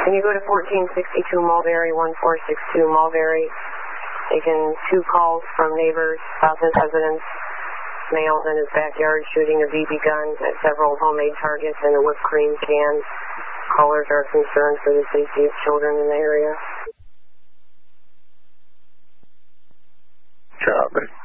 Can you go to 1462 Mulberry, 1462 Mulberry? Taking 2 calls from neighbors, South End residents, males in his backyard shooting a BB gun at several homemade targets and a whipped cream can. Callers are concerned for the safety of children in the area. Copy.